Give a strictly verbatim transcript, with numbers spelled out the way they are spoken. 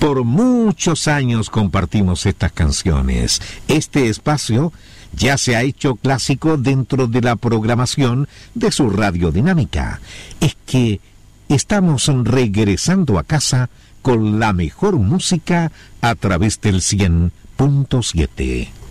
Por muchos años compartimos estas canciones. Este espacio ya se ha hecho clásico dentro de la programación de su radiodinámica. Es que estamos regresando a casa con la mejor música a través del cien punto siete.